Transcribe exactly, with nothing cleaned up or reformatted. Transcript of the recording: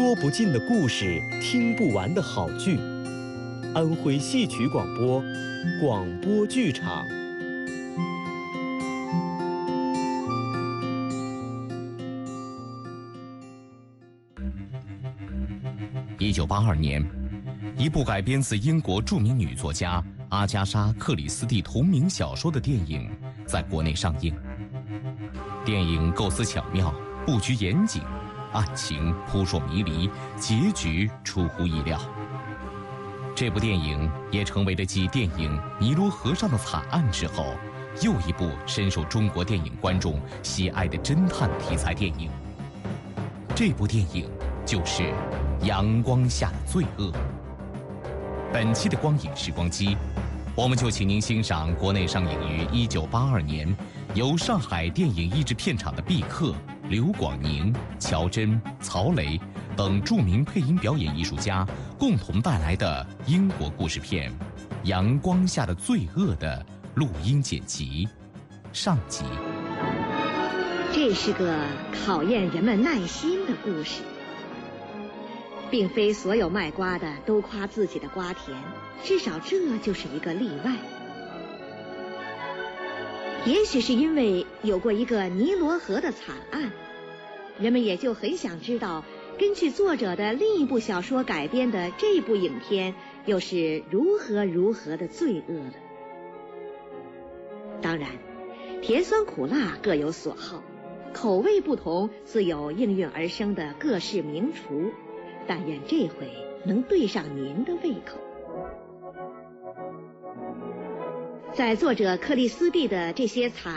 说不尽的故事，听不完的好剧。安徽戏曲广播，广播剧场。 一九八二年，一部改编自英国著名女作家阿加莎·克里斯蒂同名小说的电影在国内上映。电影构思巧妙，布局严谨，案情扑朔迷离，结局出乎意料。这部电影也成为了继电影《尼罗河上的惨案》之后，又一部深受中国电影观众喜爱的侦探题材电影。这部电影就是《阳光下的罪恶》。本期的光影时光机，我们就请您欣赏国内上映于一九八二年，由上海电影译制片厂的毕克、刘广宁、乔真、曹雷等著名配音表演艺术家共同带来的英国故事片《阳光下的罪恶》的录音剪辑上集。 这是个考验人们耐心的故事。并非所有卖瓜的都夸自己的瓜甜，至少这就是一个例外。也许是因为有过一个尼罗河的惨案，人们也就很想知道，根据作者的另一部小说改编的这部影片又是如何如何的罪恶了。当然，甜酸苦辣各有所好，口味不同，自有应运而生的各式名厨。但愿这回能对上您的胃口。在作者克里斯蒂的这些惨